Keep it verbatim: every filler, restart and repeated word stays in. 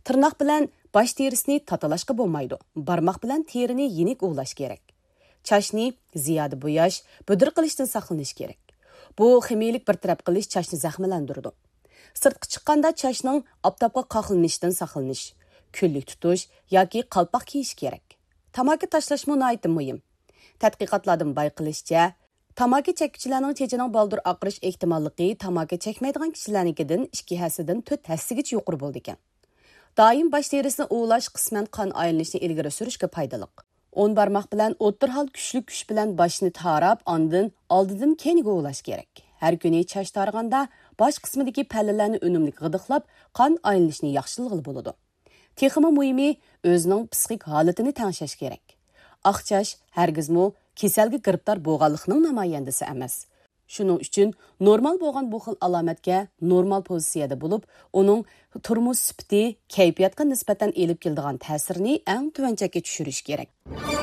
Tırnaq bilan bosh terisini tatalashqa bo'lmaydi. Barmoq bilan terini yenik ovlash kerak. Chashni ziyoda bo'yash, budir qilishdan saqlanish kerak. Bu ximiyalik bir taraf qilish chashni zaxmlandiradi. Sirtqa chiqqanda chashning oftobga qoqilishidan saqlanish, kunlik tutish yoki qalpoq kiyish kerak. Tamaki tashlash nihoyat muhim. Tadqiqotlardan bayqilishicha, tamaki chekuvchilarning chechining baldur oqirish ehtimolligi tamaki chekmaydigan kishilarnikidan ikki hasidan to'rt hasigacha yuqori bo'ldi ekan. Doim bosh terisini ovlash qisman qon aylanishini ilgari surishga foydali. o'n barmoq bilan o'ttir hal kuchli kuch bilan boshni tarab, ondan oldidan keyinga ovlash kerak. Har kuni chash targanda bosh qismidagi pallalarni unumli g'idiqlab, qon aylanishini yaxshilig'i bo'ladi. Texmi muhimi o'zining psixik holatini tangshash kerak. Oqchash hargizmi kasalga giribtor bo'lganlikning namoyandasi emas. Shuning uchun normal bo'lgan bu xil alomatga normal pozitsiyada bo'lib, uning turmush sifati, kayfiyatga nisbatan elib keladigan ta'sirini eng tuvanchakka tushirish kerak.